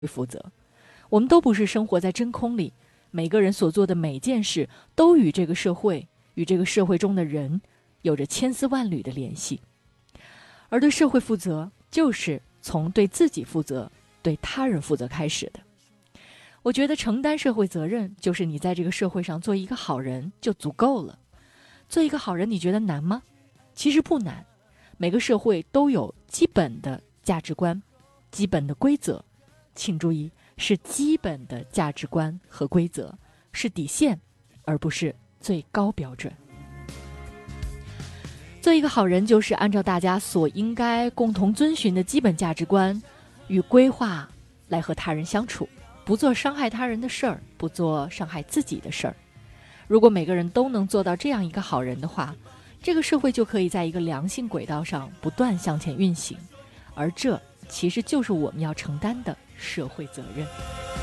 负责。我们都不是生活在真空里，每个人所做的每件事都与这个社会、与这个社会中的人有着千丝万缕的联系。而对社会负责，就是从对自己负责、对他人负责开始的。我觉得承担社会责任，就是你在这个社会上做一个好人就足够了。做一个好人，你觉得难吗？其实不难。每个社会都有基本的价值观、基本的规则，请注意，是基本的价值观和规则，是底线，而不是最高标准。做一个好人，就是按照大家所应该共同遵循的基本价值观与规划来和他人相处，不做伤害他人的事儿，不做伤害自己的事儿。如果每个人都能做到这样一个好人的话，这个社会就可以在一个良性轨道上不断向前运行，而这其实就是我们要承担的社会责任。